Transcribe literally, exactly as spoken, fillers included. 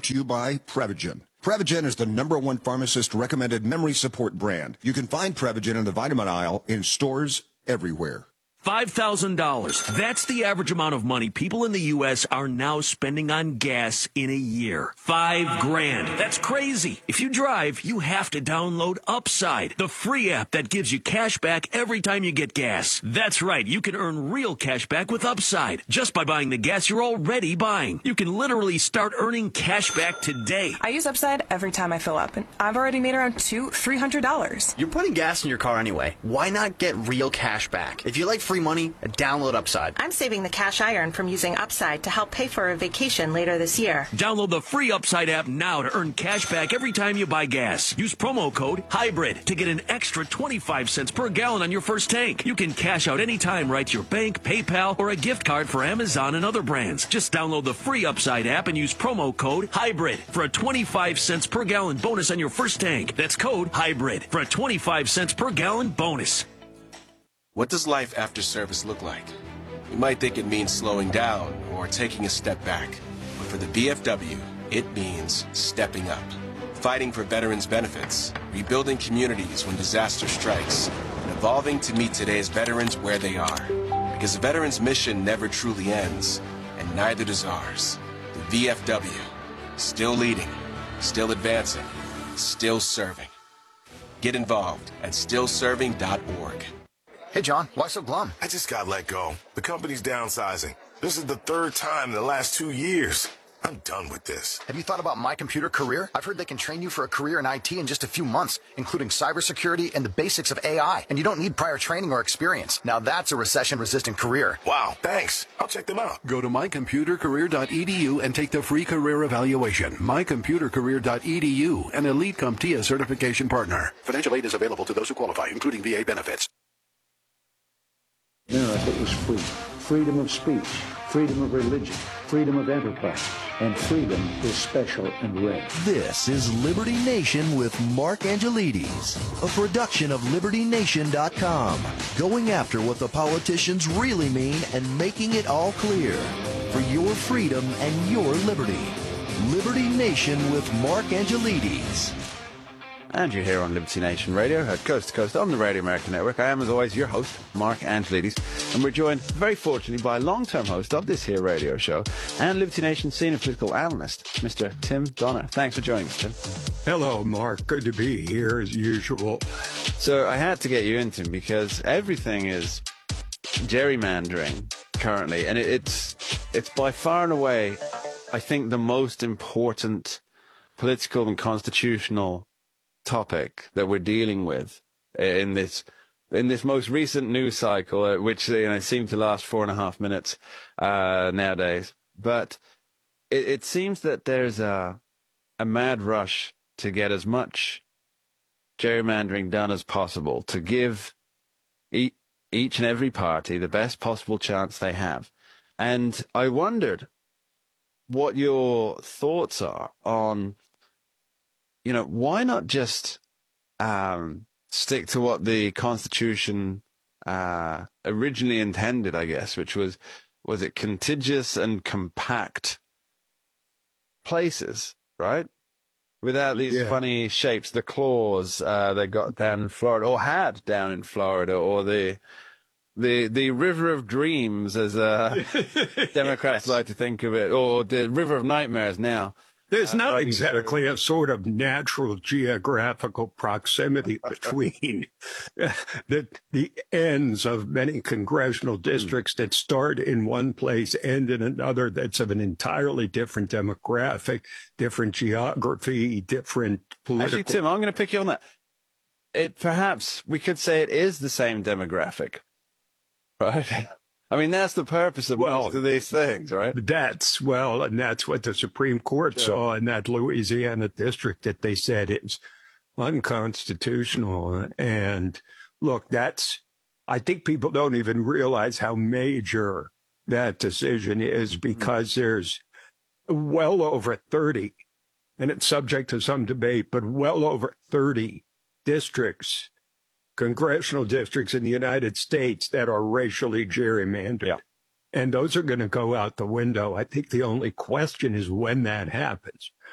brought to you by Prevagen. Prevagen is the number one pharmacist-recommended memory support brand. You can find Prevagen in the vitamin aisle in stores everywhere. five thousand dollars. That's the average amount of money people in the U S are now spending on gas in a year. Five grand. That's crazy. If you drive, you have to download Upside, the free app that gives you cash back every time you get gas. That's right. You can earn real cash back with Upside just by buying the gas you're already buying. You can literally start earning cash back today. I use Upside every time I fill up, and I've already made around two, three hundred dollars. You're putting gas in your car anyway. Why not get real cash back? If you like free money, download Upside. I'm saving the cash I earn from using Upside to help pay for a vacation later this year. Download the free Upside app now to earn cash back every time you buy gas. Use promo code HYBRID to get an extra twenty-five cents per gallon on your first tank. You can cash out anytime right to your bank, PayPal, or a gift card for Amazon and other brands. Just download the free Upside app and use promo code HYBRID for a twenty-five cents per gallon bonus on your first tank. That's code HYBRID for a twenty-five cents per gallon bonus. What does life after service look like? You might think it means slowing down or taking a step back. But for the V F W, it means stepping up. Fighting for veterans' benefits, rebuilding communities when disaster strikes, and evolving to meet today's veterans where they are. Because a veteran's mission never truly ends, and neither does ours. The V F W, still leading, still advancing, still serving. Get involved at still serving dot org. Hey, John, why so glum? I just got let go. The company's downsizing. This is the third time in the last two years. I'm done with this. Have you thought about My Computer Career? I've heard they can train you for a career in I T in just a few months, including cybersecurity and the basics of A I. And you don't need prior training or experience. Now that's a recession-resistant career. Wow, thanks. I'll check them out. Go to my computer career dot e d u and take the free career evaluation. my computer career dot e d u, an elite CompTIA certification partner. Financial aid is available to those who qualify, including V A benefits. America is free. Freedom of speech, freedom of religion, freedom of enterprise, and freedom is special and rare. This is Liberty Nation with Mark Angelides, a production of liberty nation dot com, going after what the politicians really mean and making it all clear for your freedom and your liberty. Liberty Nation with Mark Angelides. And you're here on Liberty Nation Radio, heard coast to coast on the Radio American Network. I am, as always, your host, Mark Angelides, and we're joined, very fortunately, by a long-term host of this here radio show and Liberty Nation senior political analyst, Mister Tim Donner. Thanks for joining us, Tim. Hello, Mark. Good to be here, as usual. So I had to get you into him because everything is gerrymandering currently, and it, it's it's by far and away, I think, the most important political and constitutional topic that we're dealing with in this in this most recent news cycle, uh, which you know seemed to last four and a half minutes uh, nowadays. But it, it seems that there's a a mad rush to get as much gerrymandering done as possible to give e- each and every party the best possible chance they have. And I wondered what your thoughts are on, you know, why not just um, stick to what the Constitution uh, originally intended, I guess, which was, was it contiguous and compact places, right? Without these yeah. funny shapes, the claws uh, they got down in Florida, or had down in Florida, or the the the River of Dreams, as uh, Democrats yes. like to think of it, or the River of Nightmares now. There's not exactly a sort of natural geographical proximity between the, the ends of many congressional districts that start in one place, end in another, that's of an entirely different demographic, different geography, different political... Actually, Tim, I'm going to pick you on that. It perhaps we could say it is the same demographic, right? I mean, that's the purpose of well, most of these things, right? That's, well, and that's what the Supreme Court yeah. saw in that Louisiana district that they said is unconstitutional. And look, that's, I think people don't even realize how major that decision is, because mm-hmm. there's well over thirty, and it's subject to some debate, but well over thirty districts, congressional districts in the United States that are racially gerrymandered. Yeah. And those are going to go out the window. I think the only question is when that happens.